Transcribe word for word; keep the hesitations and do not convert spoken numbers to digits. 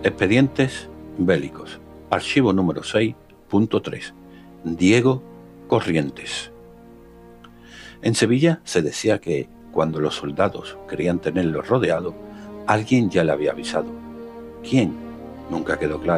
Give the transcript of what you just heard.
Expedientes bélicos. Archivo número seis punto tres. Diego Corrientes. En Sevilla se decía que, cuando los soldados querían tenerlo rodeado, alguien ya le había avisado. ¿Quién? Nunca quedó claro.